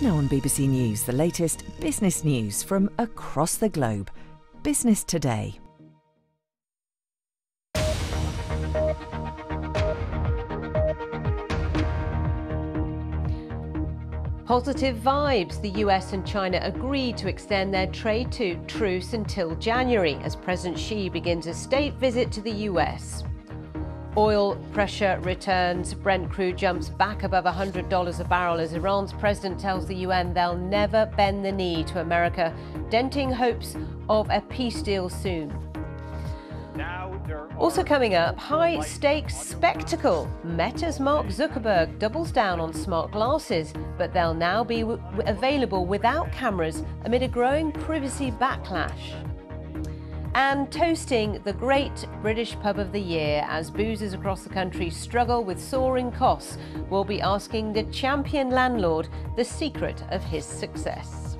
Now on BBC News, the latest business news from across the globe. Business Today. Positive vibes. The US and China agreed to extend their trade truce until January as President Xi begins a state visit to the US. Oil pressure returns. Brent crude jumps back above $100 a barrel as Iran's president tells the UN they'll never bend the knee to America, denting hopes of a peace deal soon. Also coming up, high-stakes spectacle. Meta's Mark Zuckerberg doubles down on smart glasses, but they'll now be available without cameras amid a growing privacy backlash. And toasting the great British pub of the year as boozers across the country struggle with soaring costs. We'll be asking the champion landlord the secret of his success.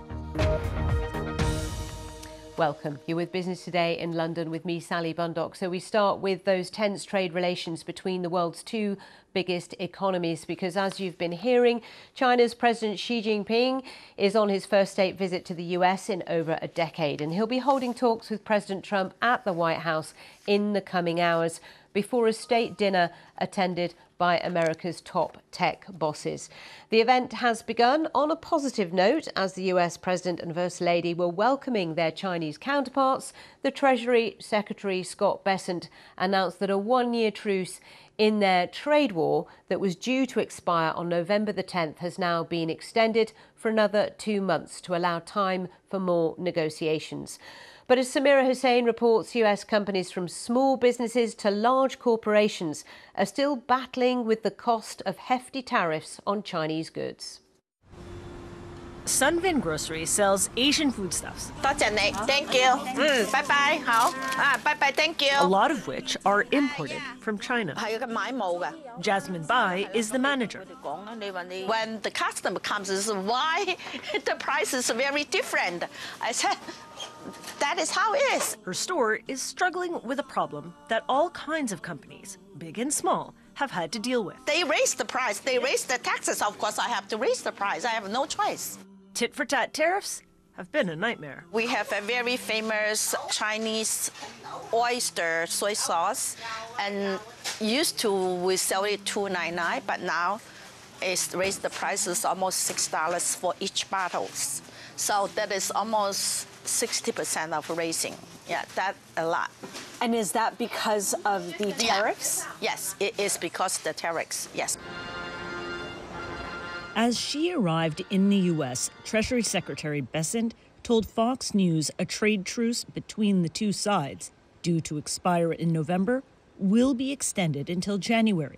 Welcome. You're with Business Today in London with me, Sally Bundock. So we start with those tense trade relations between the world's two biggest economies, because as you've been hearing, China's President Xi Jinping is on his first state visit to the US in over a decade, and he'll be holding talks with President Trump at the White House in the coming hours before a state dinner attended by America's top tech bosses. The event has begun on a positive note as the US President and First Lady were welcoming their Chinese counterparts. The Treasury Secretary Scott Bessent announced that a one-year truce in their trade war that was due to expire on November the 10th has now been extended for another 2 months to allow time for more negotiations. But as Samira Hussain reports, US companies from small businesses to large corporations are still battling with the cost of hefty tariffs on Chinese goods. Sunvin Grocery sells Asian foodstuffs. Thank you. Bye bye. Bye bye. Thank you. A lot of which are imported from China. Jasmine Bai is the manager. When the customer comes, is why the price is very different. I said, that is how it is. Her store is struggling with a problem that all kinds of companies, big and small, have had to deal with. They raise the price. They raise the taxes. Of course, I have to raise the price. I have no choice. Tit-for-tat tariffs have been a nightmare. We have a very famous Chinese oyster soy sauce, and used to we sell it $2.99, but now it's raised the prices almost $6 for each bottles. So that is almost 60% of raising. Yeah, that's a lot. And is that because of the tariffs? Yeah. Yes, it is because of the tariffs, yes. As she arrived in the U.S., Treasury Secretary Bessent told Fox News a trade truce between the two sides, due to expire in November, will be extended until January.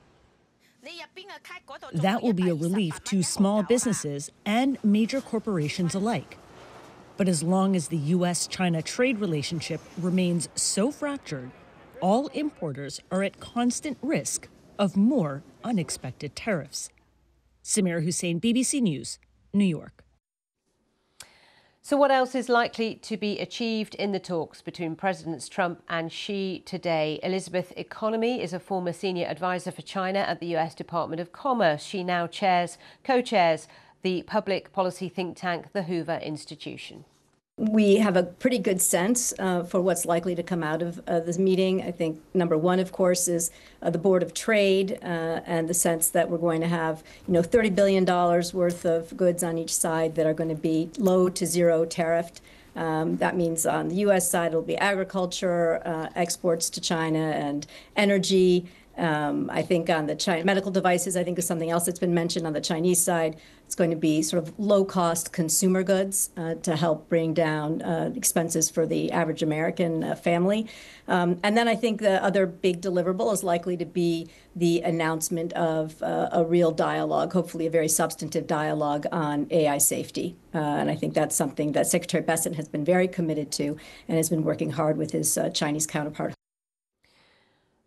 That will be a relief to small businesses and major corporations alike. But as long as the U.S.-China trade relationship remains so fractured, all importers are at constant risk of more unexpected tariffs. Samira Hussain, BBC News, New York. So what else is likely to be achieved in the talks between Presidents Trump and Xi today? Elizabeth Economy is a former senior advisor for China at the US Department of Commerce. She now co-chairs the public policy think tank, the Hoover Institution. We have a pretty good sense for what's likely to come out of this meeting. I think number one, of course, is the Board of Trade and the sense that we're going to have, $30 billion worth of goods on each side that are going to be low to zero tariffed. That means on the U.S. side, it'll be agriculture, exports to China, and energy. I think on the China medical devices, I think is something else that's been mentioned on the Chinese side. It's going to be sort of low-cost consumer goods to help bring down expenses for the average American family. And then I think the other big deliverable is likely to be the announcement of a real dialogue, hopefully a very substantive dialogue on AI safety. And I think that's something that Secretary Bessent has been very committed to and has been working hard with his Chinese counterpart.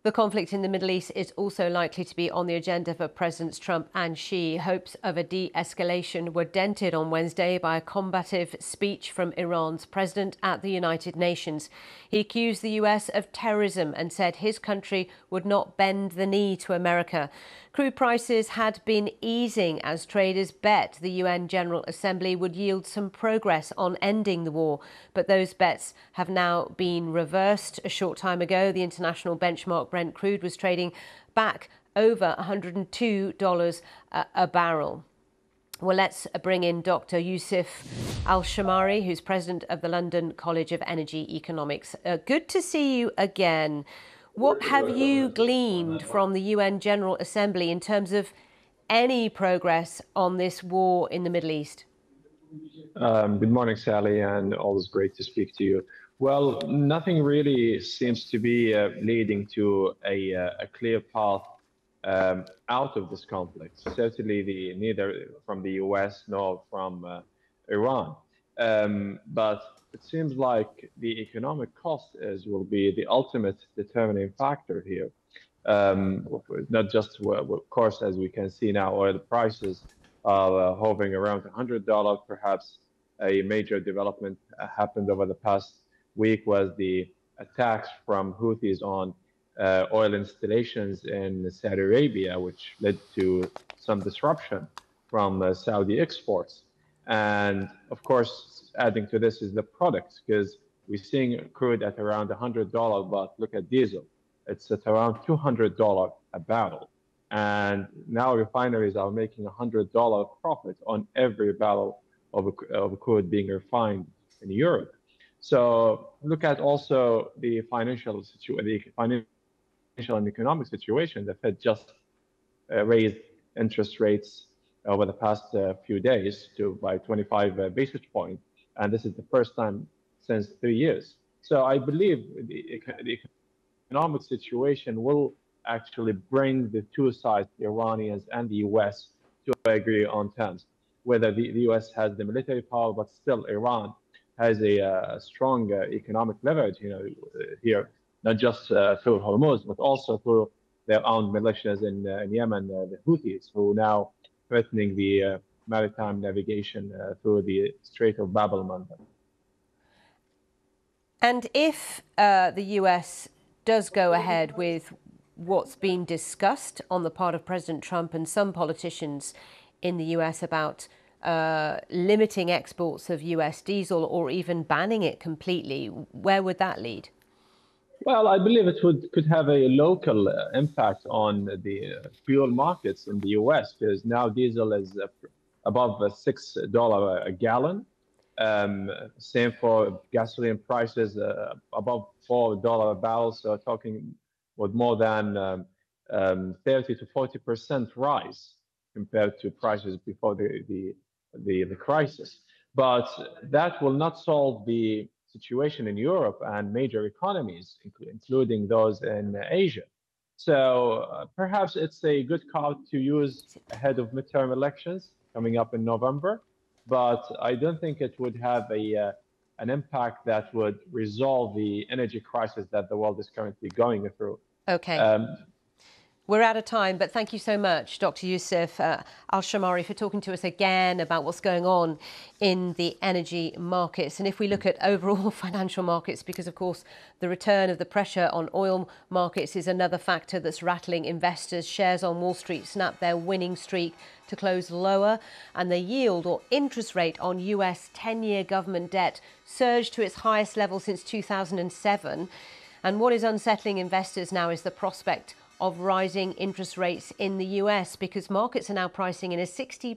The conflict in the Middle East is also likely to be on the agenda for Presidents Trump and Xi. Hopes of a de-escalation were dented on Wednesday by a combative speech from Iran's president at the United Nations. He accused the US of terrorism and said his country would not bend the knee to America. Crude prices had been easing as traders bet the UN General Assembly would yield some progress on ending the war. But those bets have now been reversed. A short time ago, the international benchmark Brent crude was trading back over $102 a barrel. Well, let's bring in Dr. Yousef Al-Shamari, who's president of the London College of Energy Economics. Good to see you again. What have you gleaned from the UN General Assembly in terms of any progress on this war in the Middle East? Good morning, Sally, and always great to speak to you. Well, nothing really seems to be leading to a clear path out of this conflict. Certainly, neither from the US nor from Iran. But it seems like the economic cost will be the ultimate determining factor here. Not just, of course, as we can see now, oil prices are hovering around $100. Perhaps a major development happened over the past week was the attacks from Houthis on oil installations in Saudi Arabia, which led to some disruption from Saudi exports. And of course, adding to this is the products, because we're seeing crude at around $100, but look at diesel. It's at around $200 a barrel. And now refineries are making $100 profit on every barrel of crude being refined in Europe. So look at also the financial and economic situation. The Fed just raised interest rates over the past few days by 25 basis points. And this is the first time since 3 years. So I believe the economic situation will actually bring the two sides, the Iranians and the US, to agree on terms. Whether the US has the military power, but still Iran has a strong economic leverage, here, not just through Hormuz, but also through their own militias in Yemen, the Houthis, who are now threatening the maritime navigation through the Strait of Bab el-Mandeb. And if the US does go ahead with what's been discussed on the part of President Trump and some politicians in the US about limiting exports of US diesel or even banning it completely, where would that lead? Well, I believe it could have a local impact on the fuel markets in the US, because now diesel is above $6 a gallon. Same for gasoline prices, above $4 a barrel. So talking with more than 30 to 40% rise compared to prices before the crisis. But that will not solve the situation in Europe and major economies, including those in Asia. So perhaps it's a good card to use ahead of midterm elections coming up in November, but I don't think it would have an impact that would resolve the energy crisis that the world is currently going through. Okay. We're out of time, but thank you so much, Dr. Yousef Al-Shamari, for talking to us again about what's going on in the energy markets. And if we look at overall financial markets, because, of course, the return of the pressure on oil markets is another factor that's rattling investors. Shares on Wall Street snapped their winning streak to close lower, and the yield or interest rate on US 10-year government debt surged to its highest level since 2007. And what is unsettling investors now is the prospect of rising interest rates in the US, because markets are now pricing in a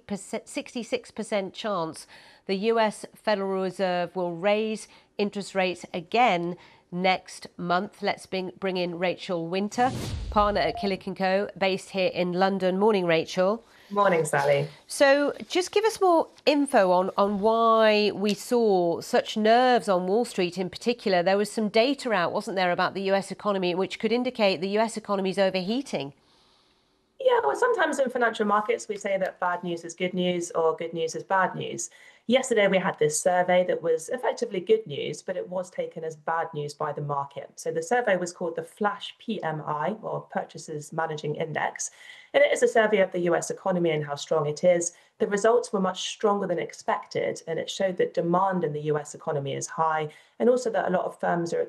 66% chance the US Federal Reserve will raise interest rates again next month. Let's bring in Rachel Winter, partner at Killick & Co, based here in London. Morning, Rachel. Morning, Sally. So just give us more info on why we saw such nerves on Wall Street in particular. There was some data out, wasn't there, about the US economy, which could indicate the US economy is overheating. Yeah, well, sometimes in financial markets, we say that bad news is good news or good news is bad news. Yesterday, we had this survey that was effectively good news, but it was taken as bad news by the market. So the survey was called the Flash PMI, or Purchasers Managing Index. And it is a survey of the US economy and how strong it is. The results were much stronger than expected, and it showed that demand in the US economy is high, and also that a lot of firms are